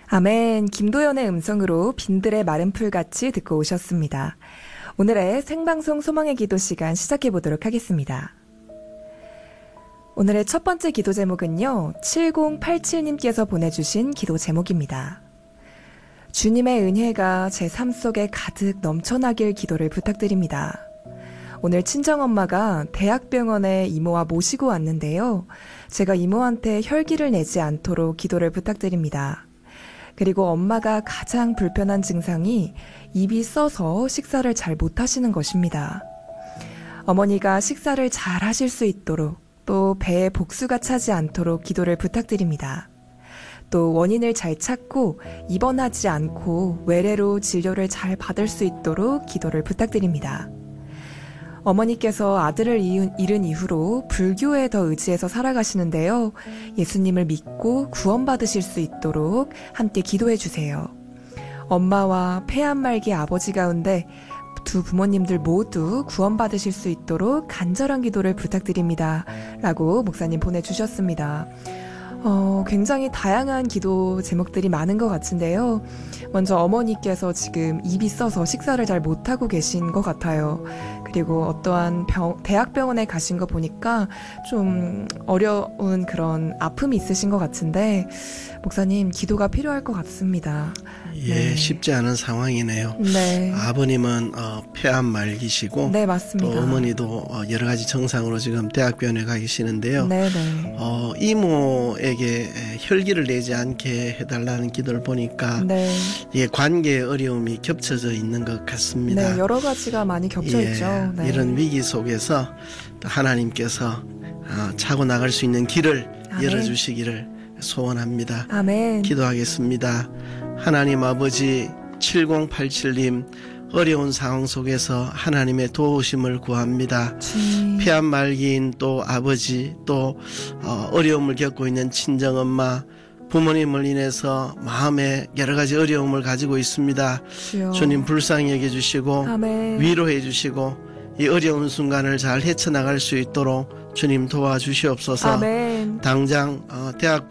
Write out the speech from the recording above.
아멘. 김도연의 음성으로 빈들의 마른 풀같이 듣고 오셨습니다. 오늘의 생방송 소망의 기도 시간 시작해 보도록 하겠습니다. 오늘의 첫 번째 기도 제목은요, 7087님께서 보내주신 기도 제목입니다. 주님의 은혜가 제 삶 속에 가득 넘쳐나길 기도를 부탁드립니다. 오늘 친정엄마가 대학병원에 이모와 모시고 왔는데요. 제가 이모한테 혈기를 내지 않도록 기도를 부탁드립니다. 그리고 엄마가 가장 불편한 증상이 입이 써서 식사를 잘 못하시는 것입니다. 어머니가 식사를 잘 하실 수 있도록 또 배에 복수가 차지 않도록 기도를 부탁드립니다. 또 원인을 잘 찾고 입원하지 않고 외래로 진료를 잘 받을 수 있도록 기도를 부탁드립니다. 어머니께서 아들을 잃은 이후로 불교에 더 의지해서 살아가시는데요. 예수님을 믿고 구원받으실 수 있도록 함께 기도해 주세요. 엄마와 폐암 말기 아버지 가운데 두 부모님들 모두 구원받으실 수 있도록 간절한 기도를 부탁드립니다. 라고 목사님 보내주셨습니다. 굉장히 다양한 기도 제목들이 많은 것 같은데요. 먼저 어머니께서 지금 입이 써서 식사를 잘 못하고 계신 것 같아요. 그리고 어떠한 대학병원에 가신 거 보니까 좀 어려운 그런 아픔이 있으신 것 같은데, 목사님 기도가 필요할 것 같습니다. 예, 네. 쉽지 않은 상황이네요. 네. 아버님은 폐암 말기시고, 네, 맞습니다. 또 어머니도 여러 가지 증상으로 지금 대학병원에 가 계시는데요. 네, 네. 이모에게 혈기를 내지 않게 해달라는 기도를 보니까, 네. 예, 관계의 어려움이 겹쳐져 있는 것 같습니다. 네, 여러 가지가 많이 겹쳐 있죠. 네. 이런 위기 속에서 하나님께서 차고 나갈 수 있는 길을 아멘. 열어주시기를 소원합니다. 아멘. 기도하겠습니다. 하나님 아버지, 7087님 어려운 상황 속에서 하나님의 도우심을 구합니다. 폐암 말기인 또 아버지, 또 어려움을 겪고 있는 친정엄마, 부모님을 인해서 마음에 여러 가지 어려움을 가지고 있습니다. 주여. 주님 불쌍히 여겨주시고 아멘. 위로해 주시고 이 어려운 순간을 잘 헤쳐나갈 수 있도록 주님 도와주시옵소서. 아멘. 당장 대학